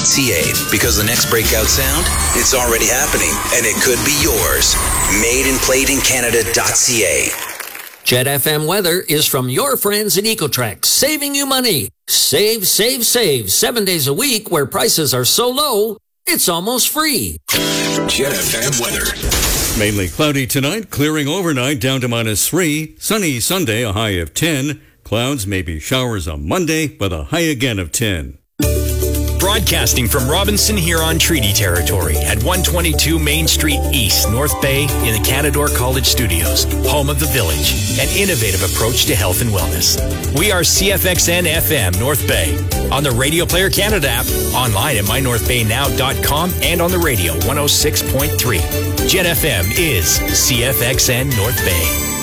JetFM.ca, because the next breakout sound, it's already happening, and it could be yours. MadeandPlayedInCanada.ca. Jet FM weather is from your friends at Ecotrex, saving you money. Save, save, save. 7 days a week where prices are so low, it's almost free. Jet FM weather. Mainly cloudy tonight, clearing overnight down to -3. Sunny Sunday, a high of 10. Clouds, maybe showers on Monday, with a high again of 10. Broadcasting from Robinson Huron Treaty Territory at 122 Main Street East, North Bay, in the Canadore College Studios, home of the Village, an innovative approach to health and wellness. We are CFXN FM North Bay, on the Radio Player Canada app, online at mynorthbaynow.com, and on the radio 106.3. Jet FM is CFXN North Bay.